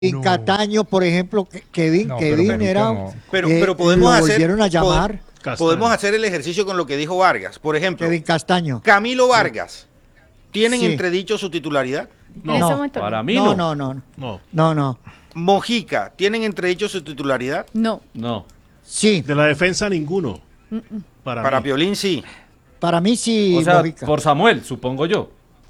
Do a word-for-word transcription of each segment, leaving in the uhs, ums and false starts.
No. Cataño, por ejemplo, Kevin, No, Kevin pero era, no. Pero, eh, pero podemos lo hacer, volvieron a llamar pod- podemos hacer el ejercicio con lo que dijo Vargas. Por ejemplo, Kevin Castaño. Camilo Vargas, ¿tienen Sí. entredicho su titularidad? No, No. momento, Para mí No, no. no, no, no. no, no. Mojica, ¿tienen entredicho su titularidad? no. No. Sí, De la defensa ninguno. Para, Para mí. Piolín sí. para mí sí, O sea, Mojica. por Samuel, supongo yo.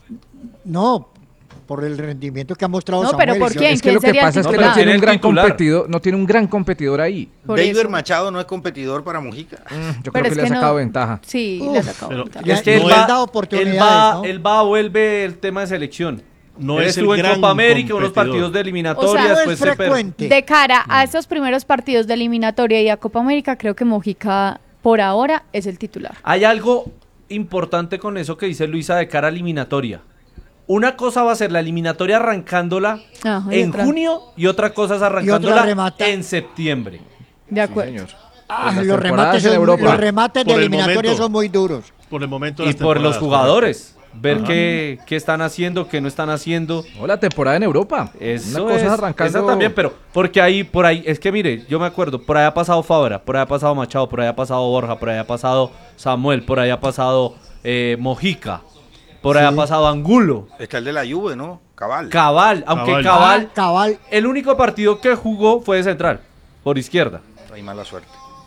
No, por el rendimiento que ha mostrado No, Samuel. pero ¿por Yo- quién? Es que lo que sería el pasa es que titular? no tiene ¿Quién un es gran titular? competidor, no tiene un gran competidor ahí. Por David eso. Machado no es competidor para Mojica. Yo Pero creo es que le ha que no. sacado ventaja. Sí, Uf, le ha sacado pero- Ya- ventaja. Es que no él le han va, dado él oportunidades, va, ¿no? él va, vuelve el tema de selección. No Él es el estuvo en gran Copa América, unos competidor. partidos de O eliminatoria, sea, no es después se per- frecuente. De cara a estos primeros partidos de eliminatoria y a Copa América, creo que Mojica por ahora es el titular. Hay algo importante con eso que dice Luisa de cara a eliminatoria. Una cosa va a ser la eliminatoria arrancándola Ajá, y en otra- junio y otra cosa es otra arrancándola remata. en septiembre. De acuerdo. Señor. Ah, Pues las los, temporadas remates en son- Europa. los remates de Por el eliminatoria momento. son muy duros. Por el momento. Y las por los temporadas, jugadores, ver Ajá. qué, qué están haciendo, qué no están haciendo. O la temporada en Europa. Eso Una cosa es, es arrancando. esa también, pero porque ahí, por ahí, es que mire, yo me acuerdo, por ahí ha pasado Fabra, por ahí ha pasado Machado, por ahí ha pasado Borja, por ahí ha pasado Samuel, por ahí ha pasado eh, Mojica, por ahí ha pasado Angulo, Está el de la Juve, ¿no? Cabal. Cabal, aunque Cabal. Cabal, Ah, cabal. el único partido que jugó fue de central, por izquierda. Hay mala suerte.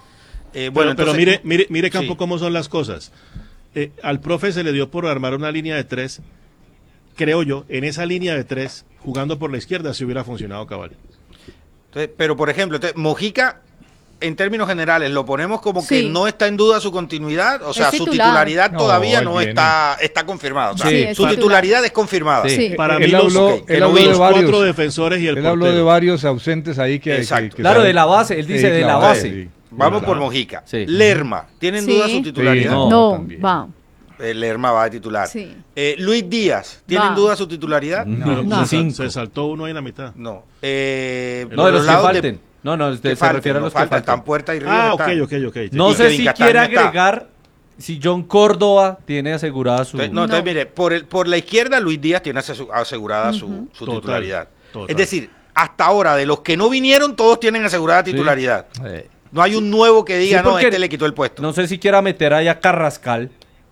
Eh, Pero, bueno, pero entonces- mire, mire, mire Campo Sí. cómo son las cosas. Eh, al profe se le dio por armar una línea de tres. Creo yo, en esa línea de tres, jugando por la izquierda, si hubiera funcionado cabal. Entonces, pero por ejemplo, entonces, Mojica, en términos generales, lo ponemos como que Sí. no está en duda su continuidad, o sea, Es su titular. titularidad No, todavía él no viene. está, está confirmada. O sea, Sí, es su titular. titularidad es confirmada. Sí. Para él mí los, habló, ok, que él lo habló vi. de los varios, cuatro defensores y el él habló de portero. varios ausentes ahí que, Exacto. que- que Claro, saben. de la base, él dice Sí, de la claro, base. sí. Vamos Claro. por Mojica. Sí. Lerma, ¿tienen Sí. duda su titularidad? Sí, No, No, también. va. Eh, Lerma va de titular. Sí. Eh, Luis Díaz, ¿tienen Va. duda su titularidad? No, Pero No. se, sal- cinco. se saltó uno ahí en la mitad. No. Eh, No, de los que lados falten. No, no, que se falten, refiere a no los que faltan, faltan. están Puerta y Ríos. Ah, ok, están. ok, ok. No Y sé Kevin si Castaño quiere está. agregar si John Córdoba tiene asegurada su... Entonces, no, entonces No. mire, por, el, por la izquierda Luis Díaz tiene asesu- asegurada su, su Total, titularidad. total. Es decir, hasta ahora, de los que no vinieron, todos tienen asegurada titularidad. Eh, No hay un nuevo que diga, Sí, no, porque este le quitó el puesto. No sé si quiera meter ahí a Carrascal.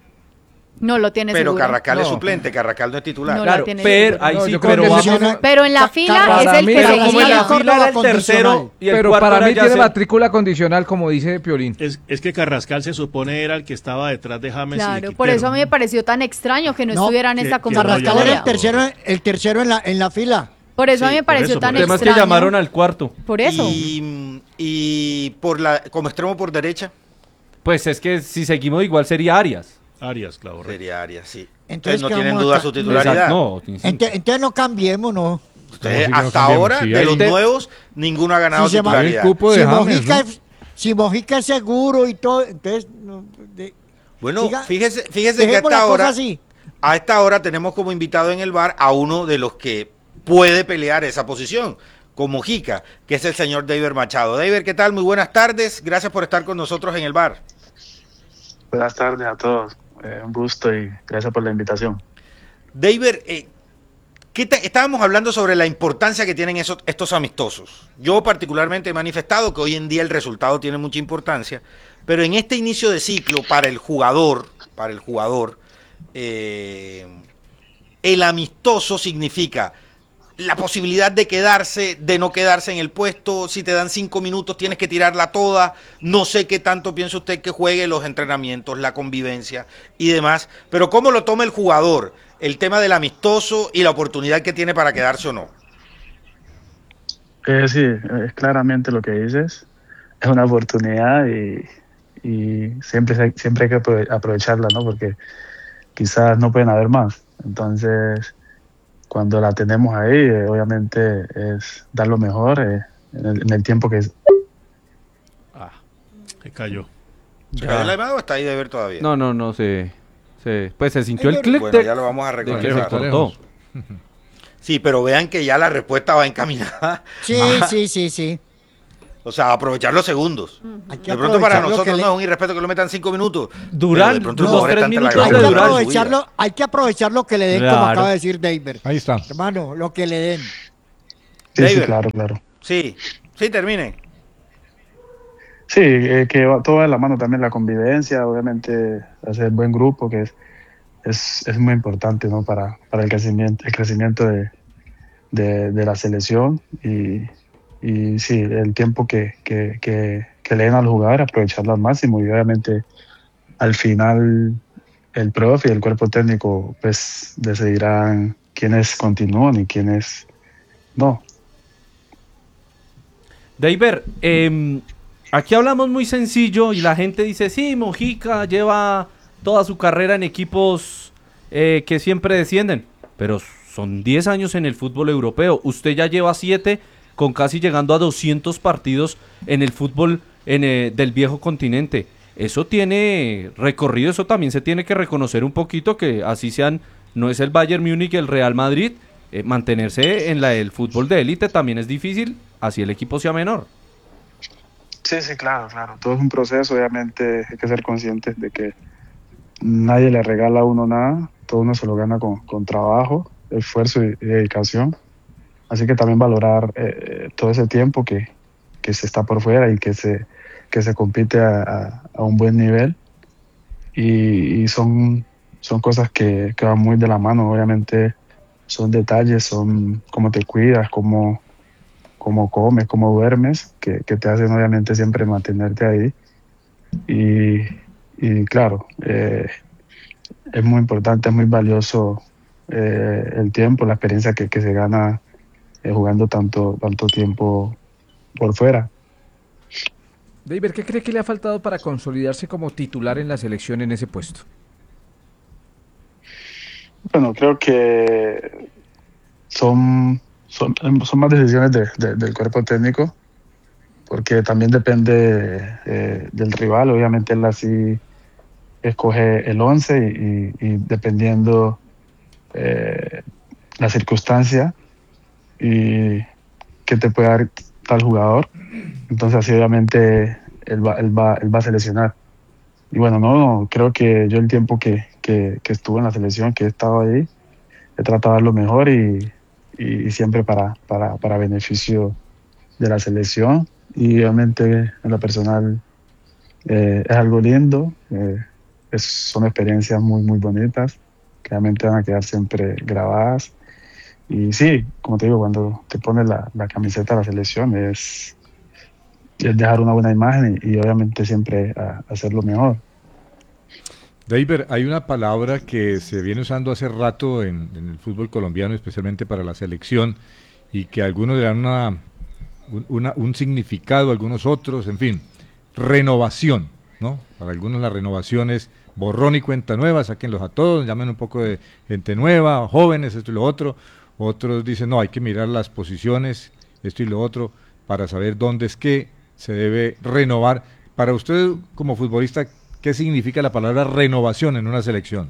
No lo tiene Pero seguro. Carrascal es No. suplente, Carrascal no es titular. No la Claro, tiene pero seguro. ahí No, sí, yo creo pero que vamos... funciona- Pero en la Ca- fila Carrascal- es el mí- que Pero Pero como en la Córdoba fila era el condicional. tercero y el Pero cuarto para era mí ya tiene se- matrícula condicional, como dice Piolín. Es, es que Carrascal se supone era el que estaba detrás de James y Claro, de por Quintero. eso a mí me pareció tan extraño que no, No, estuviera en que- esta que no Carrascal era convocatoria. el tercero, el tercero en la, en la fila. Por eso a Sí, mí me por pareció eso, tan por El tema es que extraño. llamaron al cuarto. Por eso. Y, y por la, como extremo por derecha, Pues es que si seguimos igual sería Arias. Arias, claro. sería Arias, sí. Entonces, Entonces no ¿qué tienen vamos a duda ca- su titularidad. Exacto, no, sí. Ente- entonces no cambiemos, ¿no? Ustedes, No, sí, no hasta cambiemos. ahora, Sí, de ahí los te- nuevos, ninguno ha ganado Si se va- El titularidad. cupo de Si James, Mojica, ¿no? es, si Mojica es seguro y todo, entonces... no, de- Bueno, Siga- fíjese, fíjese que a dejemos esta la cosa hora, así. a esta hora tenemos como invitado en el bar a uno de los que puede pelear esa posición, con Mojica, que es el señor David Machado. David, ¿qué tal? Muy buenas tardes. Gracias por estar con nosotros en el bar. Buenas tardes a todos, eh, un gusto y gracias por la invitación. David, eh, ¿qué te- estábamos hablando sobre la importancia que tienen esos, estos amistosos. Yo particularmente he manifestado que hoy en día el resultado tiene mucha importancia, pero en este inicio de ciclo para el jugador, para el jugador, eh, el amistoso significa la posibilidad de quedarse, de no quedarse en el puesto. Si te dan cinco minutos tienes que tirarla toda. No sé qué tanto piensa usted que juegue los entrenamientos, la convivencia y demás, pero cómo lo toma el jugador, el tema del amistoso y la oportunidad que tiene para quedarse o no. Eh, sí, es claramente lo que dices, es una oportunidad y, y siempre, se- siempre hay que aprove- aprovecharla, ¿no? Porque quizás no pueden haber más. Entonces, cuando la tenemos ahí, eh, obviamente es dar lo mejor eh, en, el, en el tiempo que es. Se cayó. ¿Se cayó la llamada o está ahí de ver todavía? No, no, no, se, se- pues se sintió el clic Bueno, de, ya lo vamos a de que se reconectar. cortó. Sí, pero vean que ya la respuesta va encaminada. Sí, sí, sí, sí. O sea, aprovechar los segundos. Hay que De pronto para aprovechar lo nosotros que le- no es un irrespeto que lo metan cinco minutos. Durán, pero de pronto el los jugador tres está ante la minutos gran Hay de que, oportunidad Durán. de su vida. aprovecharlo, hay que aprovechar lo que le den, como Claro. acaba de decir David. Ahí está. Hermano, lo que le den. Sí, sí, David, claro, claro. sí, sí, termine. Sí, eh, que va todo de la mano también la convivencia, obviamente hacer buen grupo, que es, es, es muy importante, ¿no? Para, para el crecimiento, el crecimiento de, de, de la selección y, y sí, el tiempo que, que, que, que le den al jugar, aprovecharlo al máximo y obviamente al final el profe y el cuerpo técnico pues decidirán quiénes continúan y quiénes no. David, eh, aquí hablamos muy sencillo y la gente dice, sí, Mojica lleva toda su carrera en equipos eh, que siempre descienden, pero son diez años en el fútbol europeo. Usted ya lleva siete con casi llegando a doscientos partidos en el fútbol en, eh, del viejo continente. Eso tiene recorrido, eso también se tiene que reconocer un poquito, que así sean, no es el Bayern Múnich y el Real Madrid, eh, mantenerse en la, el fútbol de élite también es difícil, así el equipo sea menor. Sí, sí, claro, claro. Todo es un proceso, obviamente hay que ser conscientes de que nadie le regala a uno nada, todo uno se lo gana con, con trabajo, esfuerzo y, y dedicación. Así que también valorar eh, todo ese tiempo que, que se está por fuera y que se, que se compite a, a, a un buen nivel. Y, y son, son cosas que, que van muy de la mano, obviamente son detalles, son cómo te cuidas, cómo, cómo comes, cómo duermes, que, que te hacen obviamente siempre mantenerte ahí. Y, y claro, eh, es muy importante, es muy valioso eh, el tiempo, la experiencia que, que se gana eh, jugando tanto, tanto tiempo por fuera. David, ¿qué cree que le ha faltado para consolidarse como titular en la selección en ese puesto? Bueno, creo que son, son, son más decisiones de, de, del cuerpo técnico, porque también depende eh, del rival. Obviamente él así escoge el once y, y dependiendo eh, la circunstancia y qué te puede dar tal jugador, entonces así obviamente él va, él va, él va a seleccionar. Y bueno, no, no, creo que yo el tiempo que, que, que estuve en la selección, que he estado ahí, he tratado de dar lo mejor y, y, y siempre para, para, para beneficio de la selección. Y obviamente en lo personal eh, es algo lindo, eh, es, son experiencias muy, muy bonitas, que realmente van a quedar siempre grabadas. Y sí, como te digo, cuando te pones la, la camiseta de la selección es, es dejar una buena imagen y, y obviamente siempre a, hacerlo mejor. David, hay una palabra que se viene usando hace rato en, en el fútbol colombiano, especialmente para la selección, y que algunos le dan una, una, un significado, algunos otros, en fin, renovación, ¿no? Para algunos la renovación es borrón y cuenta nueva, sáquenlos a todos, llamen un poco de gente nueva, jóvenes, esto y lo otro. Otros dicen, no, hay que mirar las posiciones, esto y lo otro, para saber dónde es que se debe renovar. Para usted, como futbolista, ¿qué significa la palabra renovación en una selección?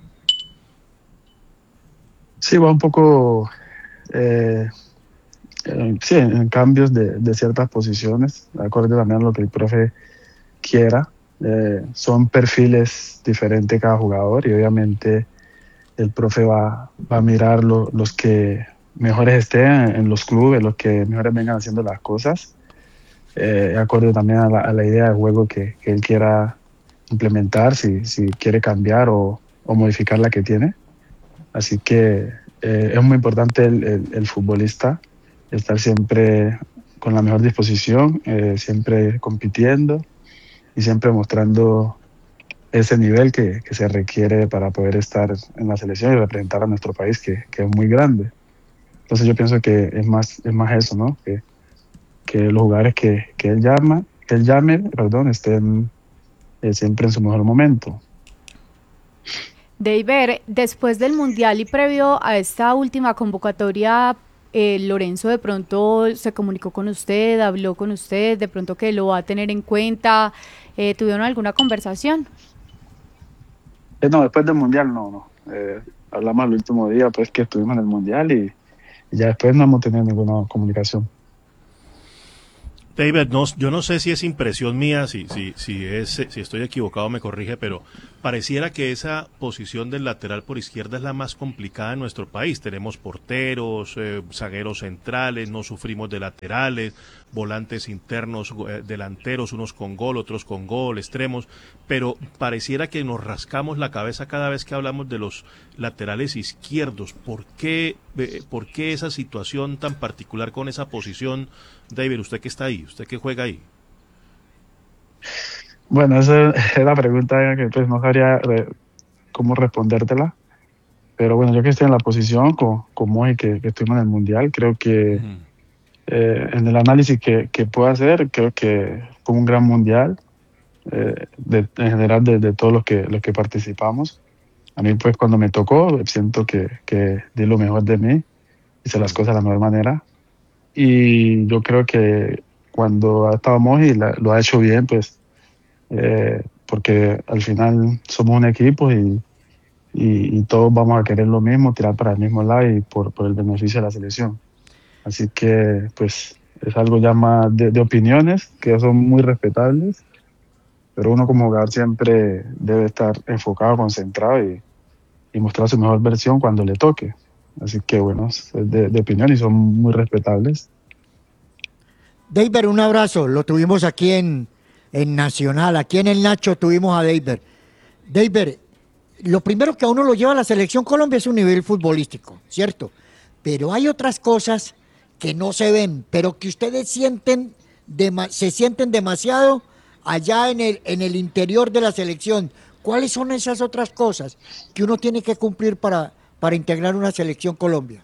Sí, va un poco, eh, eh, sí, en cambios de, de ciertas posiciones, acorde también a lo que el profe quiera. Eh, son perfiles diferentes cada jugador y obviamente el profe va, va a mirar lo, los que mejores estén en los clubes, los que mejores vengan haciendo las cosas, eh, acorde también a la, a la idea de juego que, que él quiera implementar, si, si quiere cambiar o, o modificar la que tiene. Así que eh, es muy importante el, el, el futbolista estar siempre con la mejor disposición, eh, siempre compitiendo y siempre mostrando ese nivel que, que se requiere para poder estar en la selección y representar a nuestro país, que, que es muy grande. Entonces yo pienso que es más, es más eso, ¿no? Que, que los jugadores que, que él llama, que él llame, perdón, estén eh, siempre en su mejor momento. David, después del Mundial y previo a esta última convocatoria, eh, Lorenzo de pronto se comunicó con usted, habló con usted, de pronto que lo va a tener en cuenta, eh, ¿tuvieron alguna conversación? Eh, no, después del Mundial no, no. Eh, hablamos el último día, pues que estuvimos en el Mundial y, y ya después no hemos tenido ninguna comunicación. David, no, yo no sé si es impresión mía, si, si, si, es, si estoy equivocado me corrige, pero pareciera que esa posición del lateral por izquierda es la más complicada en nuestro país. Tenemos porteros, eh, zagueros centrales, no sufrimos de laterales, volantes internos, eh, delanteros, unos con gol, otros con gol, extremos, pero pareciera que nos rascamos la cabeza cada vez que hablamos de los laterales izquierdos. ¿Por qué, eh, por qué esa situación tan particular con esa posición? David, usted que está ahí, usted que juega ahí. Bueno, esa es la pregunta que pues no sabría eh, cómo respondértela. Pero bueno, yo que estoy en la posición con, con Moji, que, que estuvimos en el Mundial, creo que Uh-huh. eh, en el análisis que, que puedo hacer, creo que fue un gran Mundial, eh, de, en general de, de todos los que, los que participamos. A mí pues cuando me tocó, siento que, que di lo mejor de mí, hice las cosas de la mejor manera. Y yo creo que cuando ha estado Moji la- lo ha hecho bien, pues eh, porque al final somos un equipo y, y, y todos vamos a querer lo mismo, tirar para el mismo lado y por, por el beneficio de la selección. Así que pues es algo ya más de, de opiniones que son muy respetables, pero uno como jugador siempre debe estar enfocado, concentrado y, y mostrar su mejor versión cuando le toque. Así que bueno, es de, de opinión y son muy respetables. David, un abrazo. Lo tuvimos aquí en, en Nacional. Aquí en el Nacho tuvimos a David. David, lo primero que a uno lo lleva a la selección Colombia es un nivel futbolístico, ¿cierto? Pero hay otras cosas que no se ven, pero que ustedes sienten, dema- se sienten demasiado allá en el, en el interior de la selección. ¿Cuáles son esas otras cosas que uno tiene que cumplir para, para integrar una selección Colombia?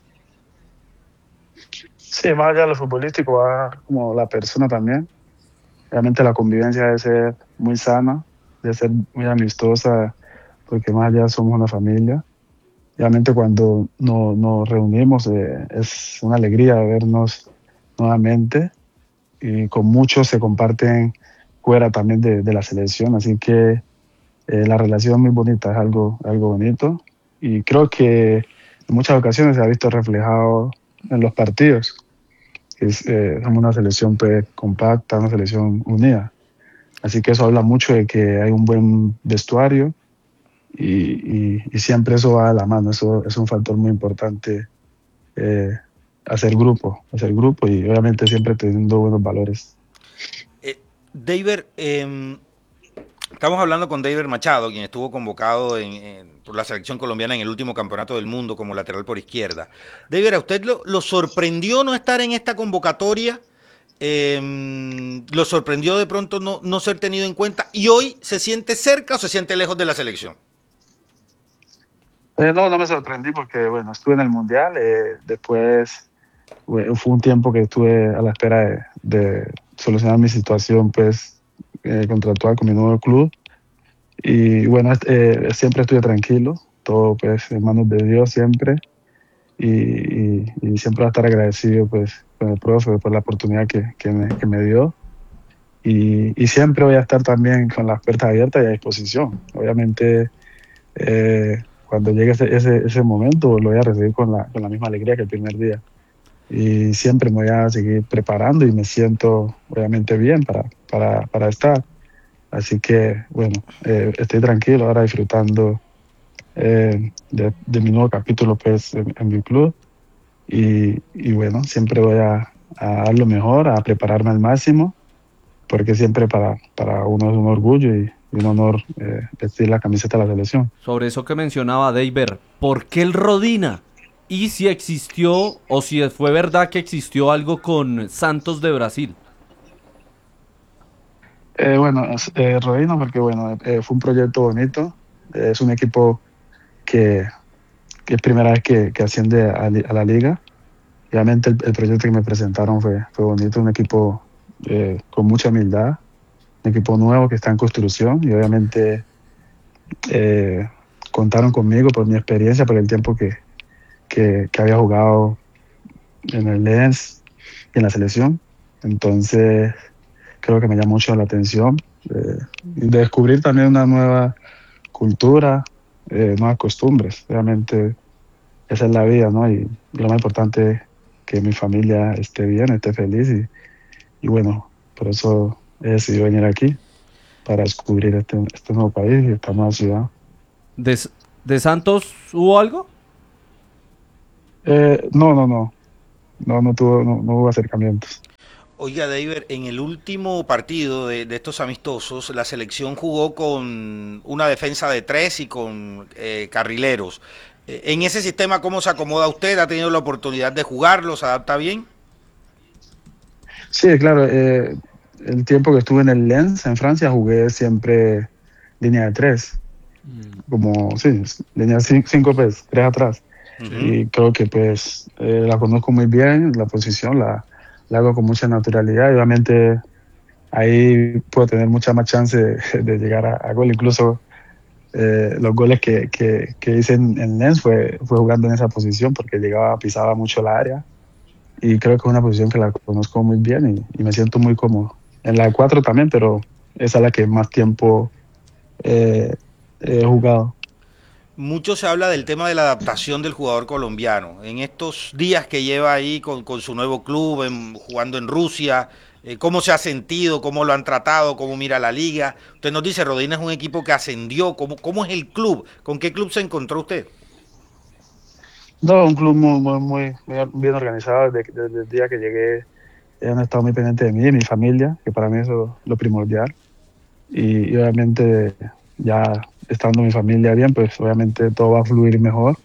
Sí, más allá de lo futbolístico, va como la persona también. Realmente la convivencia debe ser muy sana, debe ser muy amistosa, porque más allá somos una familia. Realmente cuando no- nos reunimos eh, es una alegría vernos nuevamente y con muchos se comparten fuera también de, de la selección, así que eh, la relación es muy bonita, es algo, algo bonito y creo que en muchas ocasiones se ha visto reflejado en los partidos. Es, eh, somos una selección pues, compacta, una selección unida. Así que eso habla mucho de que hay un buen vestuario y, y- y siempre eso va a la mano. Eso es un factor muy importante, eh, hacer grupo, hacer grupo y obviamente siempre teniendo buenos valores. Eh, David, eh, estamos hablando con David Machado, quien estuvo convocado en, en- por la selección colombiana en el último campeonato del mundo como lateral por izquierda. David, ¿a usted lo, lo sorprendió no estar en esta convocatoria? Eh, ¿Lo sorprendió de pronto no, no ser tenido en cuenta? ¿Y hoy se siente cerca o se siente lejos de la selección? Eh, no, no me sorprendí porque, bueno, estuve en el Mundial, eh, después bueno, fue un tiempo que estuve a la espera de, de solucionar mi situación, pues, eh, contractual con mi nuevo club. Y bueno, eh, siempre estuve tranquilo, todo pues en manos de Dios siempre. Y, y- y siempre voy a estar agradecido pues con el profe por la oportunidad que, que me, que me dio. Y, y siempre voy a estar también con las puertas abiertas y a disposición. Obviamente, eh, cuando llegue ese, ese, ese momento, lo voy a recibir con la, con la misma alegría que el primer día. Y siempre me voy a seguir preparando y me siento obviamente bien para, para, para estar. Así que, bueno, eh, estoy tranquilo ahora disfrutando eh, de, de mi nuevo capítulo pues, en, en mi club. Y, y bueno, siempre voy a, a dar lo mejor, a prepararme al máximo, porque siempre para, para uno es un orgullo y, y un honor eh, vestir la camiseta de la selección. Sobre eso que mencionaba David, ¿por qué el Rodina? Y si existió o si fue verdad que existió algo con Santos de Brasil. Eh, bueno, es- eh, Rodino, porque bueno, eh, fue un proyecto bonito, eh, es un equipo que, que es primera vez que, que asciende a, li- a la liga. Obviamente el, el proyecto que me presentaron fue, fue bonito, un equipo eh, con mucha humildad, un equipo nuevo que está en construcción y obviamente eh, contaron conmigo por mi experiencia, por el tiempo que, que, que había jugado en el Lens y en la selección. Entonces creo que me llama mucho la atención eh, y de descubrir también una nueva cultura, eh, nuevas costumbres. Realmente esa es la vida, ¿no? Y, y lo más importante es que mi familia esté bien, esté feliz y, y bueno, por eso he decidido venir aquí para descubrir este, este nuevo país y esta nueva ciudad. ¿De, de Santos hubo algo? Eh, no, no, no, no, no tuvo, no, no hubo acercamientos. Oiga, David, en el último partido de, de estos amistosos, la selección jugó con una defensa de tres y con eh, carrileros. Eh, en ese sistema, ¿cómo se acomoda usted? ¿Ha tenido la oportunidad de jugarlo? ¿Se adapta bien? Sí, claro, eh, el tiempo que estuve en el Lens, en Francia, jugué siempre línea de tres, como, sí, línea de cinco, pues, tres atrás. Uh-huh. Y creo que, pues, eh, la conozco muy bien, la posición, la, la hago con mucha naturalidad y obviamente ahí puedo tener mucha más chance de, de llegar a, a gol. Incluso eh, los goles que, que, que hice en, en Lens fue, fue jugando en esa posición porque llegaba, pisaba mucho la área. Y creo que es una posición que la conozco muy bien y, y me siento muy cómodo. En la cuatro también, pero esa es la que más tiempo eh, he jugado. Mucho se habla del tema de la adaptación del jugador colombiano. En estos días que lleva ahí con, con su nuevo club, en, jugando en Rusia, eh, ¿cómo se ha sentido? ¿Cómo lo han tratado? ¿Cómo mira la liga? Usted nos dice, Rodina es un equipo que ascendió. ¿Cómo, cómo es el club? ¿Con qué club se encontró usted? No, un club muy, muy, muy bien organizado. Desde, desde el día que llegué, han estado muy pendientes de mí y mi familia, que para mí eso es lo primordial. Y, y obviamente, ya estando mi familia bien, pues obviamente todo va a fluir mejor.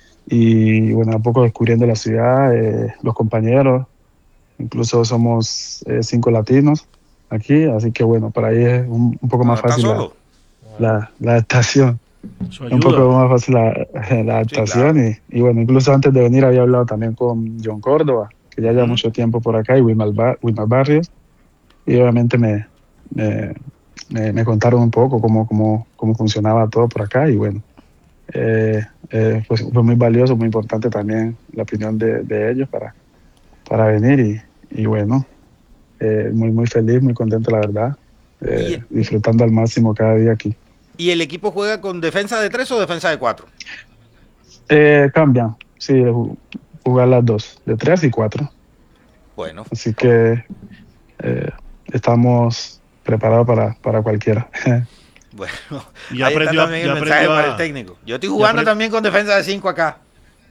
Y bueno, a poco descubriendo la ciudad, eh, los compañeros, incluso somos eh, cinco latinos aquí, así que bueno, para ahí es un, un poco más ¿No está fácil la, solo? la, la adaptación. Eso Un ayuda. poco más fácil la, la adaptación. Sí, claro. y, y bueno, incluso antes de venir había hablado también con John Córdoba, que ya lleva Ujú. mucho tiempo por acá, y Wilmar, Bar- Wilmar Barrios, y obviamente me, me, me, me contaron un poco cómo, cómo, cómo funcionaba todo por acá, y bueno, eh, eh, pues fue muy valioso, muy importante también la opinión de, de ellos para, para venir, y, y bueno, eh, muy, muy feliz, muy contento la verdad, eh, Y- disfrutando al máximo cada día aquí. ¿Y el equipo juega con defensa de tres o defensa de cuatro? Eh, cambian, sí, ju- jugar las dos, de tres y cuatro. Bueno, Así que eh, estamos preparados para, para cualquiera. bueno. Y ya Ahí está aprendió a- también ya el mensaje aprendió para a- el técnico. Yo estoy jugando apre- también con defensa de cinco acá.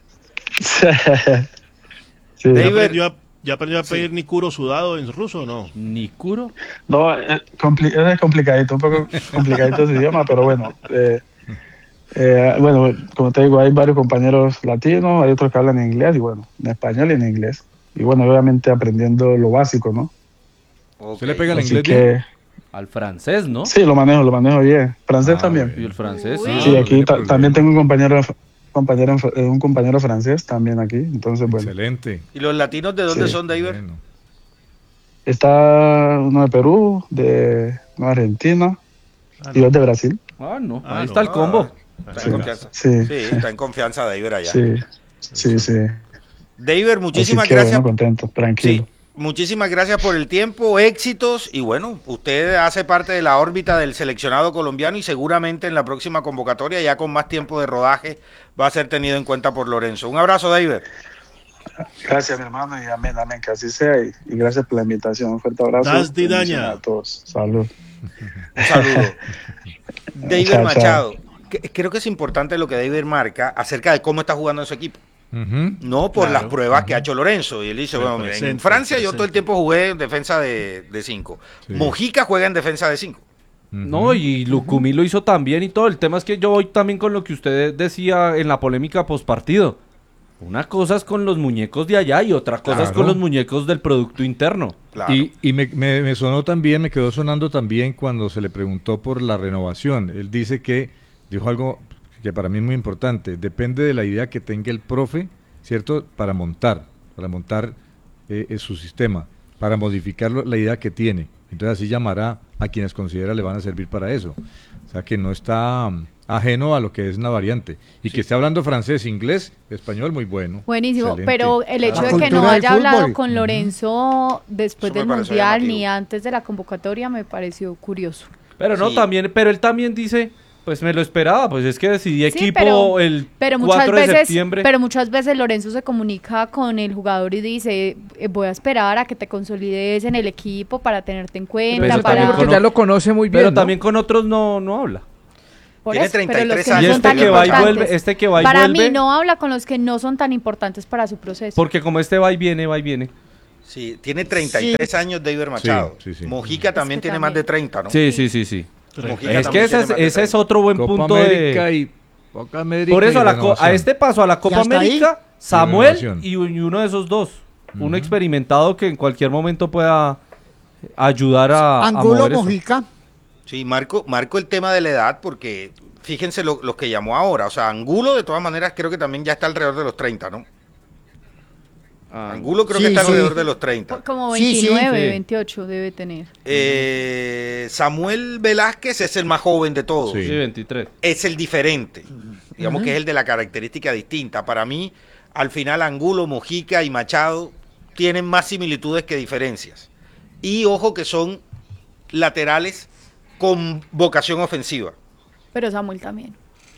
Sí. David, ¿Ya aprendió a, ya aprendió a Sí. pedir Nikuro sudado en ruso o no? ¿Nikuro? No, es, compli- es complicadito, un poco complicadito ese idioma, pero bueno. eh, eh, bueno, como te digo, hay varios compañeros latinos, hay otros que hablan en inglés, y bueno, en español y en inglés. Y bueno, obviamente aprendiendo lo básico, ¿no? ok. ¿Usted le pega el Así inglés que bien? Al francés, ¿no? sí, lo manejo, lo manejo bien. Francés Ah, también. Y el francés, Uy. sí. Sí, no aquí tiene ta- problema. también tengo un compañero, compañero, eh, un compañero francés también aquí, entonces bueno. Excelente. ¿Y los latinos de dónde Sí. son, David? Bueno. Está uno de Perú, de uno de Argentina Ah, y no. dos de Brasil. Ah, no. Ah, Ahí no. está el combo. Está en Sí. confianza. Sí. Sí, está en confianza David allá. Sí, sí, sí. David, Así muchísimas que gracias. bueno, contento, tranquilo. Sí, muchísimas gracias por el tiempo, éxitos y bueno, usted hace parte de la órbita del seleccionado colombiano y seguramente en la próxima convocatoria, ya con más tiempo de rodaje, va a ser tenido en cuenta por Lorenzo. Un abrazo, David. Gracias, mi hermano, y amén, amén, que así sea. Y, y gracias por la invitación. Un fuerte abrazo. Das di daña. Bendiciones a todos. Salud. Un saludo. David Chao, Machado, que- creo que es importante lo que David marca acerca de cómo está jugando en su equipo. Ujú. No por Claro. las pruebas que ha hecho Lorenzo. Y él dice, El bueno, mira, en presente, Francia el yo todo el presente. tiempo jugué en defensa de cinco. Sí. Mojica juega en defensa de cinco. No, y Lucumí lo hizo también y todo. El tema es que yo voy también con lo que usted decía en la polémica postpartido. Una cosa es con los muñecos de allá y otra cosa es Claro. con los muñecos del Producto Interno. Claro. Y, y me, me- me sonó también, me quedó sonando también cuando se le preguntó por la renovación. Él dice que, dijo algo que para mí es muy importante, depende de la idea que tenga el profe, ¿cierto? Para montar, para montar eh, eh, su sistema, para modificar lo- la idea que tiene. Entonces así llamará a quienes considera le van a servir para eso. O sea que no está mm, ajeno a lo que es una variante. Y que esté hablando francés, inglés, español, muy bueno. Buenísimo, Excelente. pero el hecho La de que cultura no del haya hablado fútbol. con Lorenzo después Eso me del pareció Mundial llamativo. ni antes de la convocatoria me pareció curioso. Pero no, Sí. también, pero él también dice Pues me lo esperaba, pues es que decidí Sí, equipo pero- el Pero muchas cuatro de veces, septiembre. pero muchas veces Lorenzo se comunica con el jugador y dice, eh, voy a esperar a que te consolides en el equipo para tenerte en Pero cuenta, eso eso para... también porque con- ya lo conoce muy bien, pero ¿no? también con otros no, no habla. Por Tiene eso, pero treinta y los tres que no Y años, son este tan que va y importantes. vuelve, este que va y Para vuelve, mí no habla con los que no son tan importantes para su proceso. porque como este va y viene, va y viene. Sí, tiene treinta y tres años David Machado. Sí, sí, sí. Mojica también Es que tiene más también. de treinta, ¿no? Sí, sí, sí, sí. Mojica Es también que ese tiene es, más de ese es treinta. otro buen Copa punto América de... y Copa América Por eso, y a, la co- a renovación. este paso, a la Copa hasta ahí? América, Samuel renovación. y, y uno de esos dos. Uno experimentado que en cualquier momento pueda ayudar a, a Angulo mover eso. Mojica. Sí, Marco, Marco el tema de la edad, porque fíjense lo- los que llamó ahora. O sea, Angulo, de todas maneras, creo que también ya está alrededor de los treinta, ¿no? Angulo creo Sí, que está sí. alrededor de los treinta. Como Sí, sí, veintinueve, sí. veintiocho debe tener. Eh, Samuel Velázquez es el más joven de todos. Sí. Sí, veintitrés. Es el diferente. Digamos que es el de la característica distinta. Para mí, al final, Angulo, Mojica y Machado tienen más similitudes que diferencias. Y ojo que son laterales con vocación ofensiva. Pero Samuel también.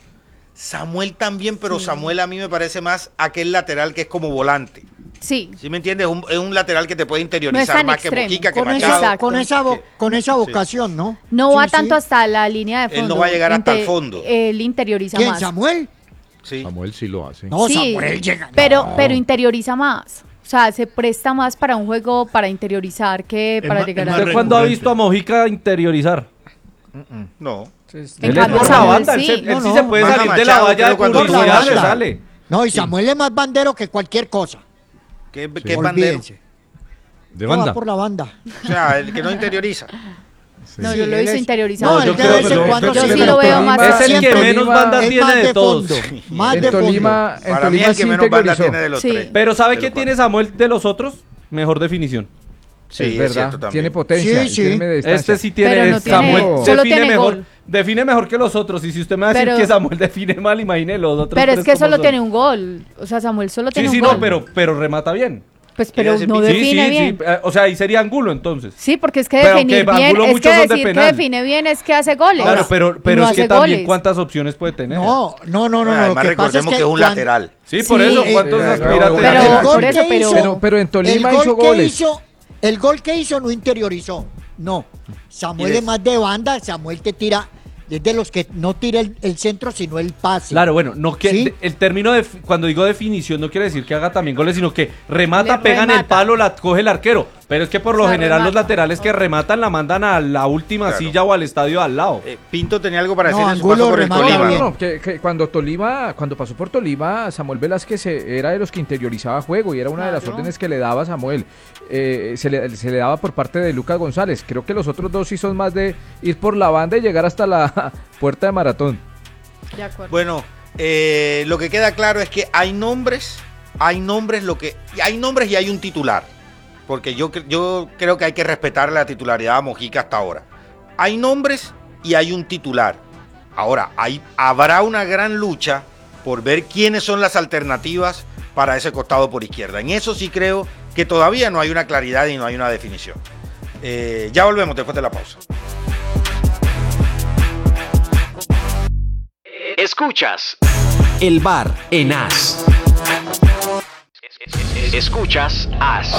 Samuel también, pero Samuel a mí me parece más aquel lateral que es como volante. Sí. ¿Sí me entiendes? Es un, es un lateral que te puede No es interiorizar tan más extremo. que Mojica, que Con Machado. esa, Exacto. con, esa, vo- con esa vocación, ¿no? No Sí, va sí. tanto hasta la línea de Él fondo. no va a llegar hasta el Inte- fondo. Él interioriza ¿Quién, más. Samuel? Sí. Samuel sí lo hace. No, Sí, Samuel llega. pero, no. pero interioriza más. O sea, se presta más para un juego para interiorizar que Es para ma- llegar es a... más ¿Usted cuándo ha recurrente. visto a Mojica interiorizar? No. En Él es cambio, por la Samuel banda, él, sí. se- él No, sí no, se puede Baja salir de la Machado, valla creo, de cuando publicidad, lo se baja. sale. No, y Samuel es más bandero que cualquier cosa. ¿Qué, qué es bandero? Olvídense. De No, va banda. por la banda. O sea, el que no interioriza. No, Sí, yo lo he él visto es- interiorizado. No, yo él de creo vez que en yo- cuando yo sí, sí pero lo veo Tolima más- Es el que siempre menos bandas es tiene más de todos. fondo, más En de fondo. Tolima, en Para mí Tolima el que sí menos banda interiorizó. tiene de los Sí. tres. Pero ¿sabe de qué los tiene cuatro. Samuel de los otros? Mejor definición. Sí, es es verdad, cierto también. tiene potencia, Sí, y sí. tiene media distancia. Este sí tiene, Pero no tiene- Samuel solo define tiene mejor, gol. define mejor que los otros. Y si usted me va a decir Pero- que Samuel define mal, imagine los otros. Pero es tres que cómo solo son. tiene un gol. O sea, Samuel solo Sí, tiene sí, un no, gol. pero, pero remata bien. Pues, Quiere pero decir no que- Sí, define sí, bien. sí. eh, O sea, ahí sería Angulo entonces. Sí, porque es que Pero definir que bien, Angulo es que muchos son de decir que penal. define bien es que hace goles. Claro, pero, Y pero no es que hace también goles. cuántas opciones puede tener. No, no, no, no. Además, Lo que pasa es recordemos que, que es un cuan- lateral. Sí, por Sí, eso, eh, ¿cuántos eh, aspira a pero- tener? pero- el gol por eso, que pero- hizo- Pero- pero en Tolima el gol hizo que goles. hizo- el gol que hizo no interiorizó. No. Samuel Y es es- más de banda. Samuel te tira. Es de los que no tira el, el centro, sino el pase. Claro, bueno, no que ¿Sí? de- el término de cuando digo definición no quiere decir que haga también goles, sino que remata, Le pega en el remata. palo, la coge el arquero. Pero es que por lo La general los remata. laterales que rematan la mandan a la última Claro. silla o al estadio al lado. Eh, Pinto tenía algo para No, decir en su Angulo paso por el remata Tolima. No, bien. no, que, que cuando Tolima, cuando pasó por Tolima, Samuel Velázquez eh, era de los que interiorizaba juego y era una de las Claro. órdenes que le daba a Samuel. Eh, se, le, se le daba por parte de Lucas González. Creo que los otros dos sí son más de ir por la banda y llegar hasta la puerta de maratón. De acuerdo. Bueno, eh, lo que queda claro es que hay nombres, hay nombres, lo que y hay nombres y hay un titular, porque yo cre- yo creo que hay que respetar la titularidad a Mojica hasta ahora. Hay nombres y hay un titular. Ahora, hay, habrá una gran lucha por ver quiénes son las alternativas para ese costado por izquierda. En eso sí creo que todavía no hay una claridad y no hay una definición. Eh, ya volvemos después de la pausa. Escuchas El Bar en As. Escuchas As.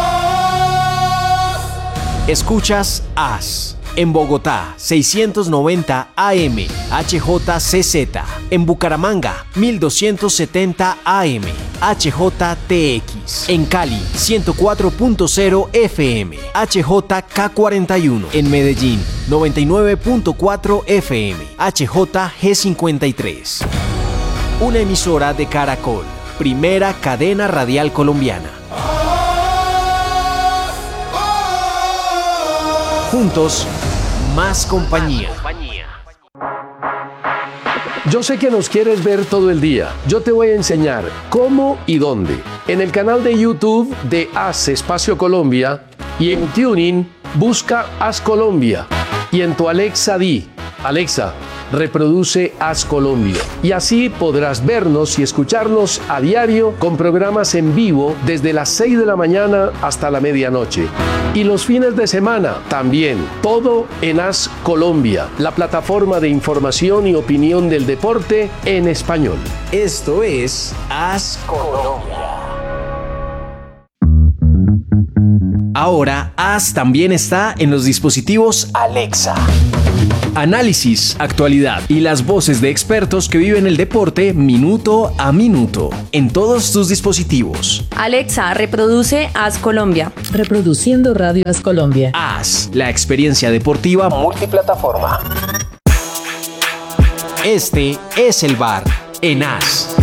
Escuchas As. En Bogotá, seiscientos noventa A M, H J C Z. En Bucaramanga, mil doscientos setenta A M, H J T X. En Cali, ciento cuatro punto cero F M, H J K cuarenta y uno. En Medellín, noventa y nueve punto cuatro F M, H J G cincuenta y tres. Una emisora de Caracol, primera cadena radial colombiana. Juntos, más compañía. Yo sé que nos quieres ver todo el día. Yo te voy a enseñar cómo y dónde. En el canal de YouTube de As Espacio Colombia y en Tuning busca As Colombia. Y en tu Alexa di Alexa, reproduce Haz Colombia. Y así podrás vernos y escucharnos a diario con programas en vivo desde las seis de la mañana hasta la medianoche. Y los fines de semana también. Todo en Haz Colombia, la plataforma de información y opinión del deporte en español. Esto es Haz Colombia. Ahora, Haz también está en los dispositivos Alexa. Análisis, actualidad y las voces de expertos que viven el deporte minuto a minuto en todos tus dispositivos. Alexa, reproduce Haz Colombia. Reproduciendo Radio Haz Colombia. Haz, la experiencia deportiva multiplataforma. Este es el bar en Haz.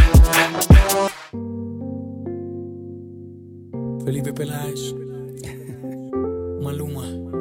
Felipe Peláez, Maluma.